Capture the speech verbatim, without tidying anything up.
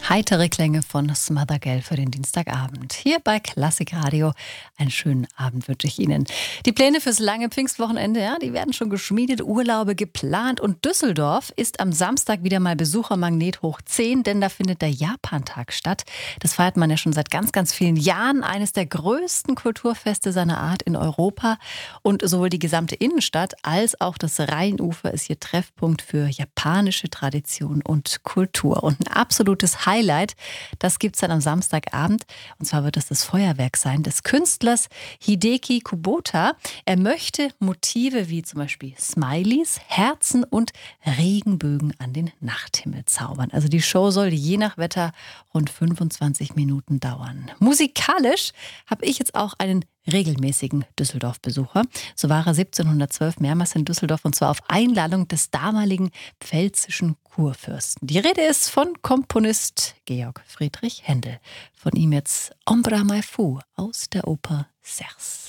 Heitere Klänge von Smothergell für den Dienstagabend. Hier bei Klassik Radio. Einen schönen Abend wünsche ich Ihnen. Die Pläne fürs lange Pfingstwochenende, ja, die werden schon geschmiedet, Urlaube geplant. Und Düsseldorf ist am Samstag wieder mal Besuchermagnet hoch zehn, denn da findet der Japantag statt. Das feiert man ja schon seit ganz, ganz vielen Jahren. Eines der größten Kulturfeste seiner Art in Europa. Und sowohl die gesamte Innenstadt als auch das Rheinufer ist hier Treffpunkt für japanische Tradition und Kultur. Und ein absolutes Highlight, das gibt es dann am Samstagabend. Und zwar wird es das Feuerwerk sein des Künstlers Hideki Kubota. Er möchte Motive wie zum Beispiel Smileys, Herzen und Regenbögen an den Nachthimmel zaubern. Also die Show soll je nach Wetter rund fünfundzwanzig Minuten dauern. Musikalisch habe ich jetzt auch einen regelmäßigen Düsseldorf-Besucher. So war er siebzehnhundertzwölf mehrmals in Düsseldorf und zwar auf Einladung des damaligen pfälzischen Kurfürsten. Die Rede ist von Komponist Georg Friedrich Händel. Von ihm jetzt Ombra Mai Fu aus der Oper Serse.